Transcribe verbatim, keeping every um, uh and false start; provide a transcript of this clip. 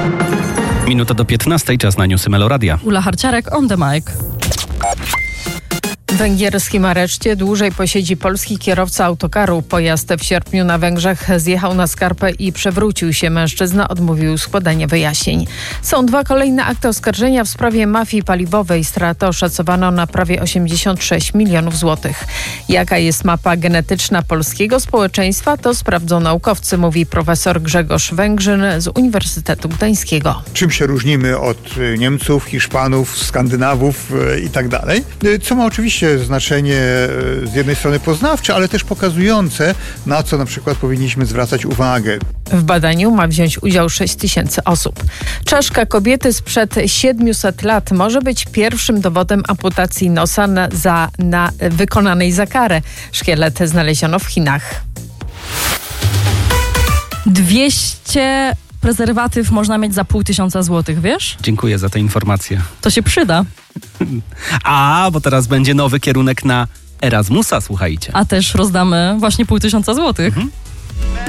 Minuta do piętnastej, czas na newsy Meloradia. Ula Harciarek, on the mic. W węgierskim areszcie dłużej posiedzi polski kierowca autokaru. Pojazd w sierpniu na Węgrzech zjechał na skarpę i przewrócił się. Mężczyzna odmówił składania wyjaśnień. Są dwa kolejne akty oskarżenia w sprawie mafii paliwowej. Stratę oszacowano na prawie osiemdziesiąt sześć milionów złotych. Jaka jest mapa genetyczna polskiego społeczeństwa, to sprawdzą naukowcy, mówi profesor Grzegorz Węgrzyn z Uniwersytetu Gdańskiego. Czym się różnimy od Niemców, Hiszpanów, Skandynawów i tak dalej, co ma oczywiście znaczenie z jednej strony poznawcze, ale też pokazujące, na co na przykład powinniśmy zwracać uwagę. W badaniu ma wziąć udział sześć tysięcy osób. Czaszka kobiety sprzed siedmiuset lat może być pierwszym dowodem amputacji nosa na, za, na wykonanej za karę. Szkielet znaleziono w Chinach. dwieście prezerwatyw można mieć za pół tysiąca złotych, wiesz? Dziękuję za tę informację. To się przyda. A, bo teraz będzie nowy kierunek na Erasmusa, słuchajcie. A też rozdamy właśnie pół tysiąca złotych. Mhm.